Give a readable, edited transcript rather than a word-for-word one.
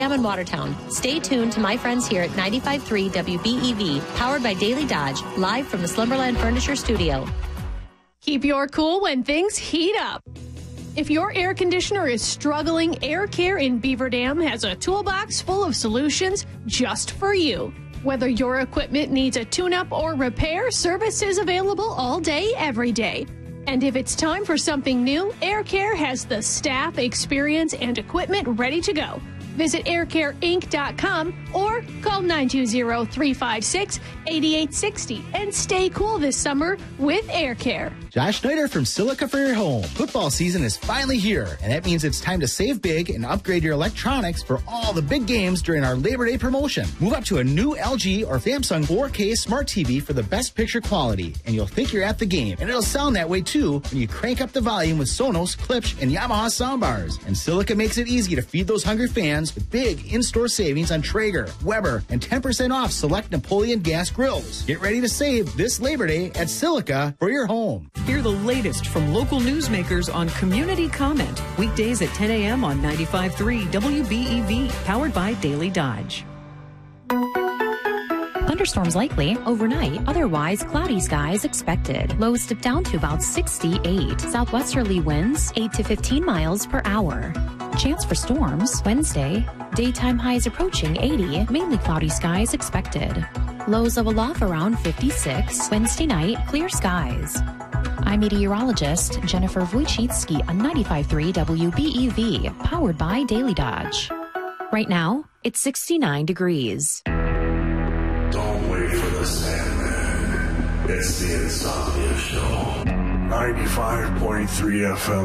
I'm in Watertown. Stay tuned to my friends here at 95.3 WBEV, powered by Daily Dodge, live from the Slumberland Furniture Studio. Keep your cool when things heat up. If your air conditioner is struggling, Air Care in Beaver Dam has a toolbox full of solutions just for you. Whether your equipment needs a tune-up or repair, service is available all day, every day. And if it's time for something new, Air Care has the staff, experience, and equipment ready to go. Visit aircareinc.com or call 920-356-8860 and stay cool this summer with Air Care. Josh Schneider from Silica for your home. Football season is finally here, and that means it's time to save big and upgrade your electronics for all the big games during our Labor Day promotion. Move up to a new LG or Samsung 4K smart TV for the best picture quality, and you'll think you're at the game. And it'll sound that way too when you crank up the volume with Sonos, Klipsch, and Yamaha soundbars. And Silica makes it easy to feed those hungry fans with big in-store savings on Traeger, Weber, and 10% off select Napoleon gas grills. Get ready to save this Labor Day at Silica for your home. Hear the latest from local newsmakers on Community Comment. Weekdays at 10 a.m. on 95.3 WBEV, powered by Daily Dodge. Thunderstorms likely overnight, otherwise cloudy skies expected. Lows dip down to about 68. Southwesterly winds 8 to 15 miles per hour. Chance for storms Wednesday. Daytime highs approaching 80. Mainly cloudy skies expected. Lows level off around 56. Wednesday night, clear skies. I'm meteorologist Jennifer Wojcicki on 95.3 WBEV, powered by Daily Dodge. Right now, it's 69 degrees. Don't wait for the Sandman. It's the Insomnia Show. 95.3 FM.